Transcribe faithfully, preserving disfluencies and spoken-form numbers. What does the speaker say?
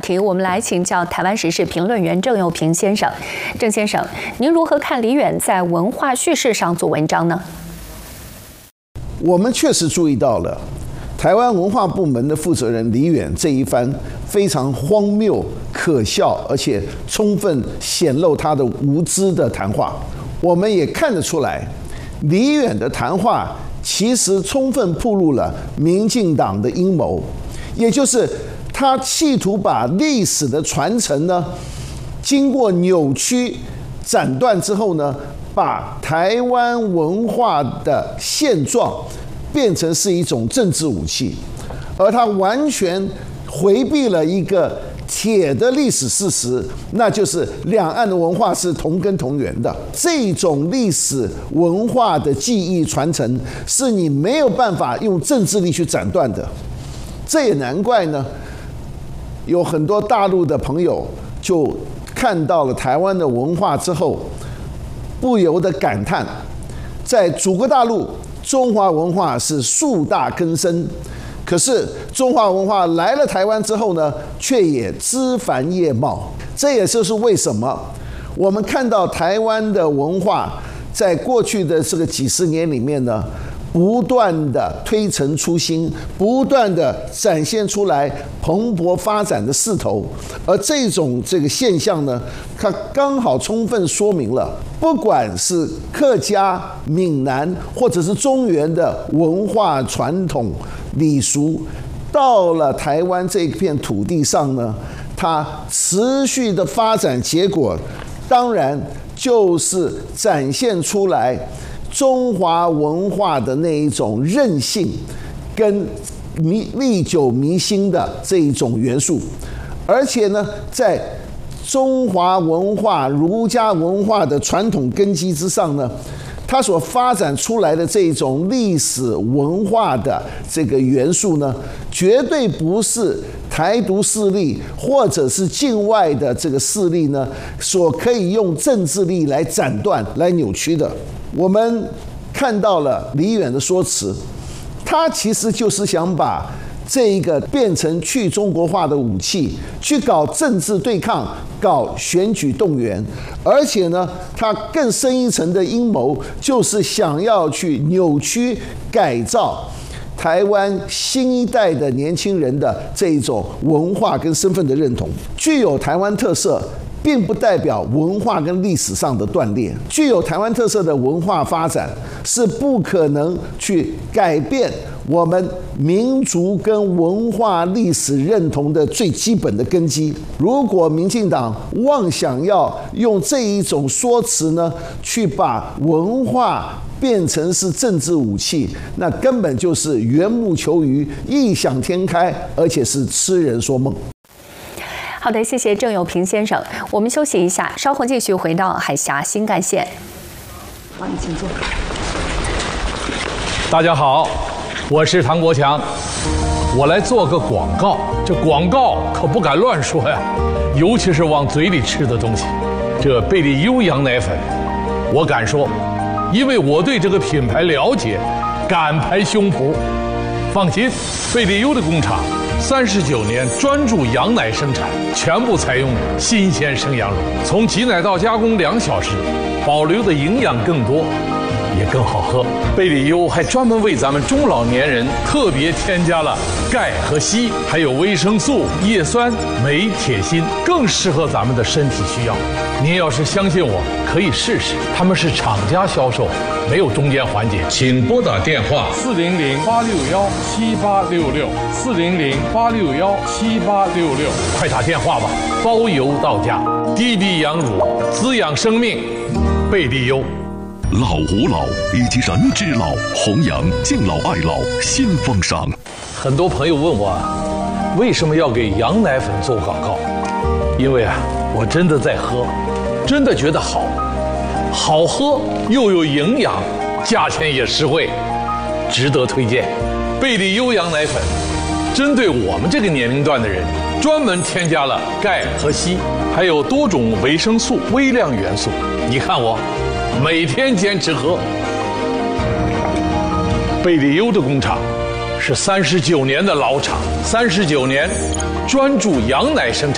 题，我们来请教台湾时事评论员郑佑平先生。郑先生，您如何看李远在文化叙事上做文章呢？ 我们确实注意到了台湾文化部门的负责人李远这一番非常荒谬、可笑，而且充分显露他的无知的谈话。我们也看得出来，李远的谈话其实充分暴露了民进党的阴谋，也就是他企图把历史的传承呢，经过扭曲、斩断之后呢，把台湾文化的现状变成是一种政治武器，而他完全回避了一个铁的历史事实，那就是两岸的文化是同根同源的。这种历史文化的记忆传承是你没有办法用政治力去斩断的。这也难怪呢，有很多大陆的朋友就看到了台湾的文化之后，不由得感叹，在祖国大陆，中华文化是树大根深，可是中华文化来了台湾之后呢，却也枝繁叶茂。这也就是为什么我们看到台湾的文化在过去的这个几十年里面呢，不断的推陈出新，不断的展现出来蓬勃发展的势头。而这种这个现象呢，它刚好充分说明了，不管是客家、闽南或者是中原的文化传统礼俗，到了台湾这片土地上呢，它持续的发展结果，当然就是展现出来中华文化的那一种韧性跟弥历久弥新的这一种元素。而且呢，在中华文化、儒家文化的传统根基之上呢，它所发展出来的这种历史文化的这个元素呢，绝对不是台独势力或者是境外的这个势力呢所可以用政治力来斩断、来扭曲的。我们看到了李远的说辞，他其实就是想把这一个变成去中国化的武器，去搞政治对抗，搞选举动员。而且呢，他更深一层的阴谋就是想要去扭曲、改造台湾新一代的年轻人的这一种文化跟身份的认同。具有台湾特色并不代表文化跟历史上的断裂，具有台湾特色的文化发展是不可能去改变我们民族跟文化历史认同的最基本的根基。如果民进党妄想要用这一种说辞呢，去把文化变成是政治武器，那根本就是缘木求鱼、异想天开，而且是痴人说梦。 好的，谢谢郑佑平先生。我们休息一下，稍后继续回到海峡新干线。 好，你请坐。 大家好，我是唐国强，我来做个广告。这广告可不敢乱说呀，尤其是往嘴里吃的东西。这贝利优羊奶粉，我敢说，因为我对这个品牌了解，敢拍胸脯。放心，贝利优的工厂三十九年专注羊奶生产，全部采用新鲜生羊乳，从挤奶到加工两小时，保留的营养更多，也更好喝。贝利优还专门为咱们中老年人特别添加了钙和硒，还有维生素、叶酸、镁、铁、锌，更适合咱们的身体需要。您要是相信我，可以试试。他们是厂家销售，没有中间环节。请拨打电话四零零八六幺七八六六四零零八六幺七八六六，快打电话吧，包邮到家。低比羊乳，滋养生命，贝利优。 老吾老以及人之老，弘扬敬老爱老新风尚。 很多朋友问我，为什么要给羊奶粉做广告？因为啊，我真的在喝，真的觉得好，好喝又有营养，价钱也实惠，值得推荐。贝利优羊奶粉针对我们这个年龄段的人，专门添加了钙和硒，还有多种维生素、微量元素。你看我每天坚持喝。贝利优的工厂是三十九年的老厂，三十九年专注羊奶生产。